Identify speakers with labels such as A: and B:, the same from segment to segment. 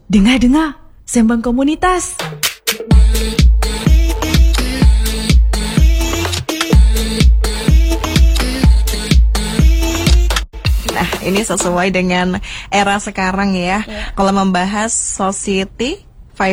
A: Dengar-dengar, sembang komunitas.
B: Nah, ini sesuai dengan era sekarang ya. Kalau membahas Society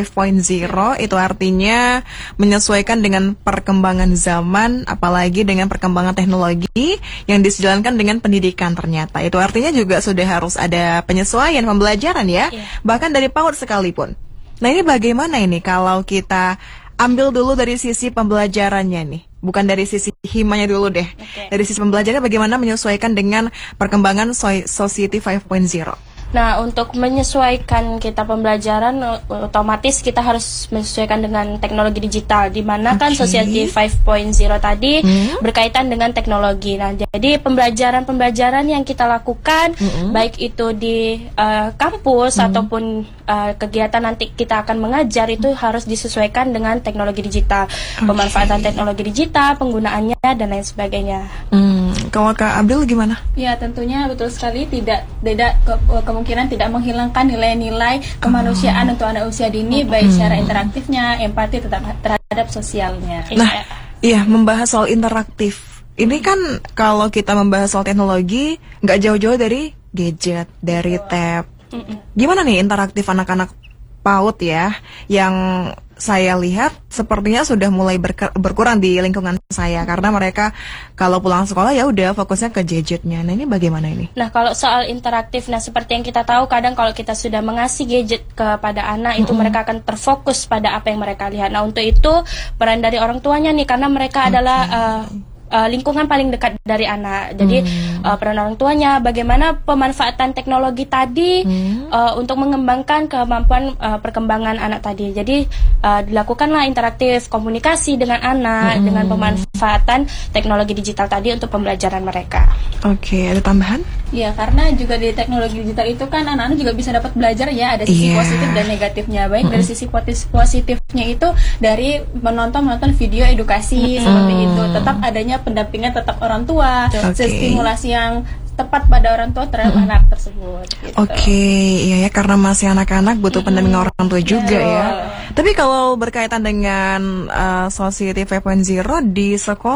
B: 5.0 itu artinya menyesuaikan dengan perkembangan zaman, apalagi dengan perkembangan teknologi yang disejalankan dengan pendidikan ternyata. Itu artinya juga sudah harus ada penyesuaian pembelajaran ya, bahkan dari PAUD sekalipun. Nah ini bagaimana ini kalau kita ambil dulu dari sisi pembelajarannya nih, bukan dari sisi himanya dulu deh. Dari sisi pembelajarannya bagaimana menyesuaikan dengan perkembangan Society 5.0.
C: Nah, untuk menyesuaikan kita pembelajaran, otomatis kita harus menyesuaikan dengan teknologi digital, di mana kan Society 5.0 tadi berkaitan dengan teknologi. Nah, jadi pembelajaran yang kita lakukan, baik itu di kampus ataupun kegiatan nanti kita akan mengajar, itu harus disesuaikan dengan teknologi digital, pemanfaatan teknologi digital, penggunaannya dan lain sebagainya.
B: Kalau Kak Abdul gimana?
D: Ya, tentunya betul sekali, tidak kemungkinan tidak menghilangkan nilai-nilai kemanusiaan untuk anak usia dini, baik secara interaktifnya, empati terhadap sosialnya.
B: Nah, iya, membahas soal interaktif. Ini kan kalau kita membahas soal teknologi, nggak jauh-jauh dari gadget, dari tab. Gimana nih interaktif anak-anak PAUD ya, yang saya lihat sepertinya sudah mulai berkurang di lingkungan saya, karena mereka kalau pulang sekolah ya udah fokusnya ke gadgetnya. Nah ini bagaimana ini?
C: Nah kalau soal interaktif, nah seperti yang kita tahu, kadang kalau kita sudah mengasih gadget kepada anak, itu mereka akan terfokus pada apa yang mereka lihat. Nah untuk itu peran dari orang tuanya nih, karena mereka adalah lingkungan paling dekat dari anak. Jadi peran orang tuanya, bagaimana pemanfaatan teknologi tadi untuk mengembangkan kemampuan perkembangan anak tadi. Jadi dilakukanlah interaktif komunikasi dengan anak dengan pemanfaatan teknologi digital tadi untuk pembelajaran mereka.
B: Oke, ada tambahan?
D: Ya, karena juga di teknologi digital itu kan anak-anak juga bisa dapat belajar ya, ada sisi positif dan negatifnya. Baik dari sisi positifnya itu dari menonton video edukasi seperti itu, tetap adanya pendampingan tetap orang tua, stimulasi yang tepat pada orang tua terhadap anak tersebut. Gitu.
B: Oke, iya ya, karena masih anak-anak butuh pendampingan orang tua juga ya. Tapi kalau berkaitan dengan Society 5.0 di sekolah